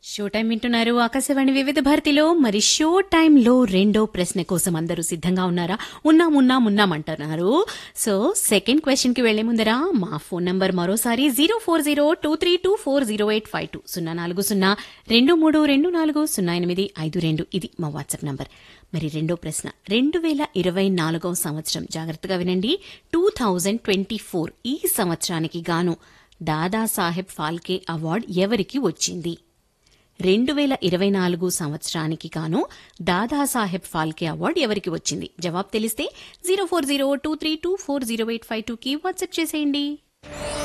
Show time వింటున్నారు ఆకాశవాణి వివిధ భారతిలో. మరి షో టైంలో రెండో ప్రశ్న కోసం అందరూ సిద్ధంగా ఉన్నారా? ఉన్నామంటున్నారు. సో సెకండ్ క్వశ్చన్ కి వెళ్లే ముందరా మా ఫోన్ నంబర్ మరోసారి 040232408520 04023240852. ఇది మా వాట్సాప్ నంబర్. మరి రెండో ప్రశ్న 2024 సంవత్సరం, జాగ్రత్తగా వినండి, 2024 ఈ సంవత్సరానికి గాను దాదాసాహెబ్ ఫాల్కే అవార్డు ఎవరికి వచ్చింది? 2024 సంవత్సరానికి గాను దాదాసాహెబ్ ఫాల్కే అవార్డు ఎవరికి వచ్చింది? జవాబు తెలిస్తే 040232408522కి వాట్సాప్ చేసేయండి.